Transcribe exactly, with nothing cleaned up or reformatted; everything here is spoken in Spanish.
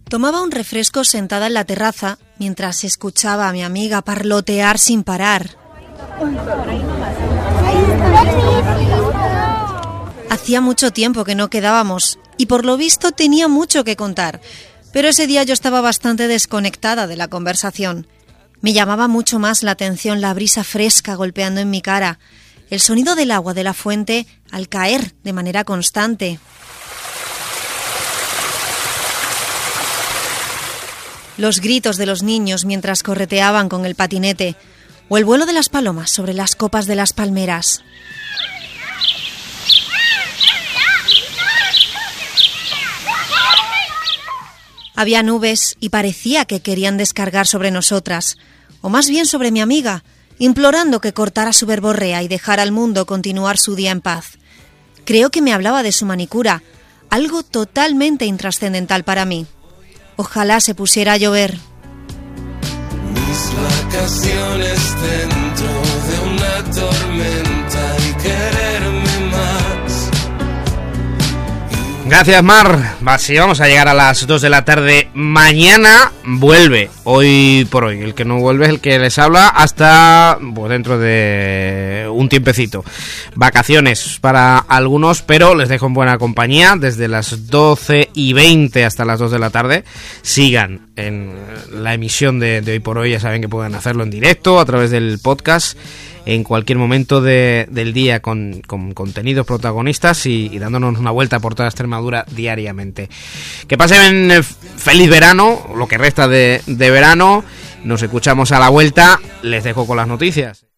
Tomaba un refresco sentada en la terraza mientras escuchaba a mi amiga parlotear sin parar. Hacía mucho tiempo que no quedábamos y por lo visto tenía mucho que contar, pero ese día yo estaba bastante desconectada de la conversación. Me llamaba mucho más la atención la brisa fresca golpeando en mi cara, el sonido del agua de la fuente al caer de manera constante. Los gritos de los niños mientras correteaban con el patinete, o el vuelo de las palomas sobre las copas de las palmeras. Había nubes y parecía que querían descargar sobre nosotras, o más bien sobre mi amiga, implorando que cortara su verborrea y dejara al mundo continuar su día en paz. Creo que me hablaba de su manicura, algo totalmente intrascendental para mí. Ojalá se pusiera a llover. Mis vacaciones dentro de una tormenta y quererme más. Gracias, Mar. Así vamos a llegar a las dos de la tarde. Mañana vuelve, hoy por hoy. El que no vuelve es el que les habla hasta pues, dentro de un tiempecito. Vacaciones para algunos, pero les dejo en buena compañía. Desde las doce y veinte hasta las dos de la tarde. Sigan en la emisión de, de hoy por hoy. Ya saben que pueden hacerlo en directo a través del podcast en cualquier momento de, del día con, con contenidos protagonistas y, y dándonos una vuelta por toda Extremadura diariamente. Que pasen feliz verano, lo que resta de, de verano. Nos escuchamos a la vuelta. Les dejo con las noticias.